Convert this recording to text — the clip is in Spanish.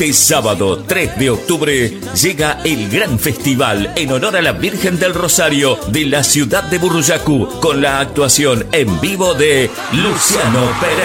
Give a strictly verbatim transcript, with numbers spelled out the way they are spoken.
Este sábado tres de octubre llega el gran festival en honor a la Virgen del Rosario de la ciudad de Burruyacu, con la actuación en vivo de Luciano Pérez.